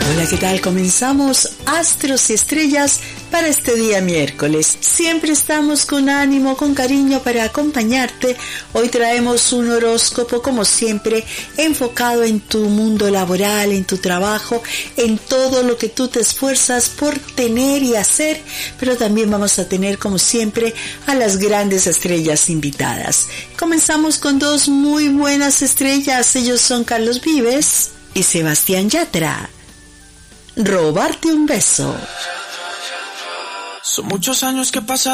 Hola, ¿qué tal? Comenzamos Astros y Estrellas para este día miércoles. Siempre estamos con ánimo, con cariño para acompañarte. Hoy traemos un horóscopo, como siempre, enfocado en tu mundo laboral, en tu trabajo, en todo lo que tú te esfuerzas por tener y hacer, pero también vamos a tener, como siempre, a las grandes estrellas invitadas. Comenzamos con dos muy buenas estrellas. Ellos son Carlos Vives y Sebastián Yatra. Robarte un beso. Son muchos años que pasan.